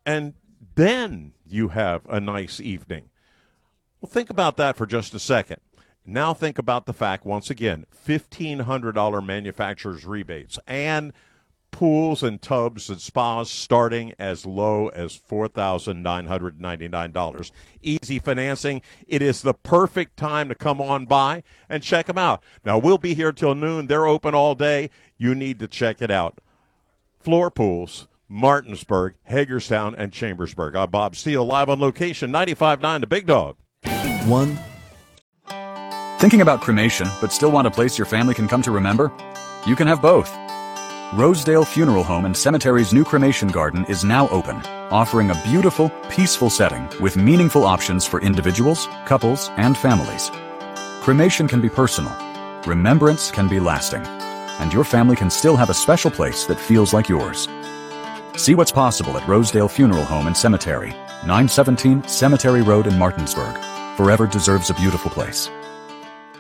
and then you have a nice evening. Well, think about that for just a second. Now think about the fact, once again, $1,500 manufacturer's rebates and pools and tubs and spas starting as low as $4,999. Easy financing. It is the perfect time to come on by and check them out. Now, we'll be here till noon. They're open all day. You need to check it out. Floor Pools, Martinsburg, Hagerstown, and Chambersburg. I'm Bob Steele, live on location, 95.9 The Big Dog. One. Thinking about cremation, but still want a place your family can come to remember? You can have both. Rosedale Funeral Home and Cemetery's new cremation garden is now open, offering a beautiful, peaceful setting with meaningful options for individuals, couples, and families. Cremation can be personal. Remembrance can be lasting. And your family can still have a special place that feels like yours. See what's possible at Rosedale Funeral Home and Cemetery, 917 Cemetery Road in Martinsburg. Forever deserves a beautiful place.